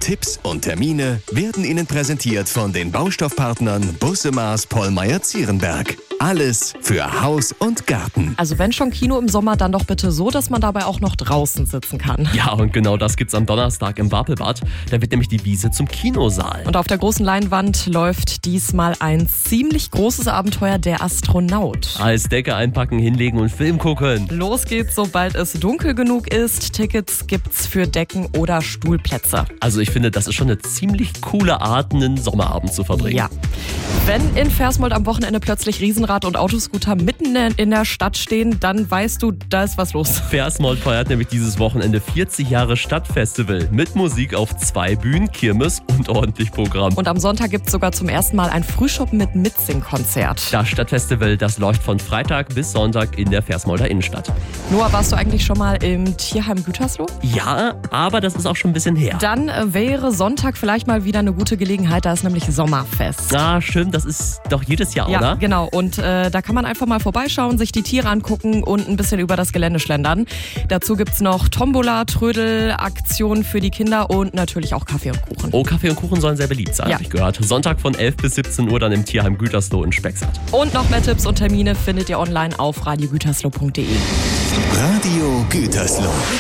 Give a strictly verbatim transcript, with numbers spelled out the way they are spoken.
Tipps und Termine werden Ihnen präsentiert von den Baustoffpartnern Busse Maas Pollmeyer Zierenberg. Alles für Haus und Garten. Also wenn schon Kino im Sommer, dann doch bitte so, dass man dabei auch noch draußen sitzen kann. Ja, und genau das gibt's am Donnerstag im Wapelbad. Da wird nämlich die Wiese zum Kinosaal. Und auf der großen Leinwand läuft diesmal ein ziemlich großes Abenteuer, der Astronaut. Als Decke einpacken, hinlegen und Film gucken. Los geht's, sobald es dunkel genug ist. Tickets gibt's für Decken- oder Stuhlplätze. Also ich finde, das ist schon eine ziemlich coole Art, einen Sommerabend zu verbringen. Ja. Wenn in Versmold am Wochenende plötzlich Riesenrad und Autoscooter mitten in der Stadt stehen, dann weißt du, da ist was los. Versmold feiert nämlich dieses Wochenende vierzig Jahre Stadtfestival mit Musik auf zwei Bühnen, Kirmes und ordentlich Programm. Und am Sonntag gibt es sogar zum ersten Mal ein Frühschoppen mit Mitsing-Konzert. Das Stadtfestival, das läuft von Freitag bis Sonntag in der Versmolder Innenstadt. Noah, warst du eigentlich schon mal im Tierheim Gütersloh? Ja, aber das ist auch schon ein bisschen her. Dann äh, wäre Sonntag vielleicht mal wieder eine gute Gelegenheit, da ist nämlich Sommerfest. Ah, stimmt, das ist doch jedes Jahr, ja, oder? Ja, genau. Und äh, da kann man einfach mal vorbeischauen, sich die Tiere angucken und ein bisschen über das Gelände schlendern. Dazu gibt es noch Tombola, Trödel, Aktionen für die Kinder und natürlich auch Kaffee und Kuchen. Oh, Kaffee und Kuchen sollen sehr beliebt sein, ja. habe ich gehört. Sonntag von elf bis siebzehn Uhr dann im Tierheim Gütersloh in Spexart. Und noch mehr Tipps und Termine findet ihr online auf radio gütersloh punkt de. Radio Gütersloh.